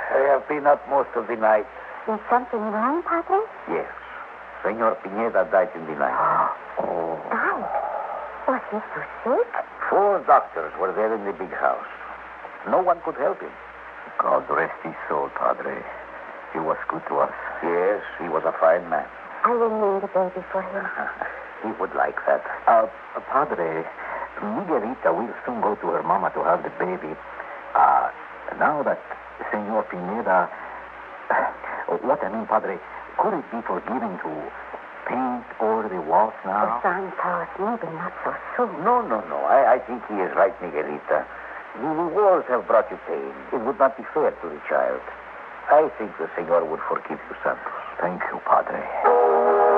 I have been up most of the night. Is something wrong, Padre? Yes. Senor Pineda died in the night. Oh. Died? Was he so sick? 4 doctors were there in the big house. No one could help him. God rest his soul, Padre. He was good to us. Yes, he was a fine man. I will name the baby for him. He would like that. Padre, Miguelita will soon go to her mama to have the baby. Now that Senor Pineda... what I mean, Padre, could it be forgiven to paint over the walls now? Oh, Santos, maybe not so soon. No. I think he is right, Miguelita. The wars have brought you pain. It would not be fair to the child. I think the Senor would forgive you, Santos. Thank you, Padre.